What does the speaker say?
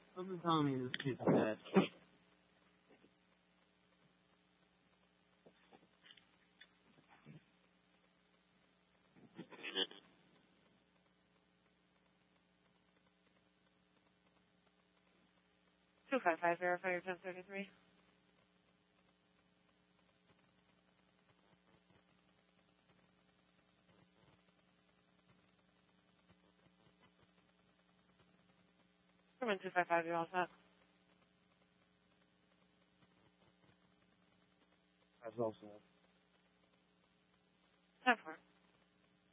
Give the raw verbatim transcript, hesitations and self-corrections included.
Someone telling me this kid's dead. Two five five, verify your ten thirty-three. Come in two five five, you're all set. That's all set. Ten four.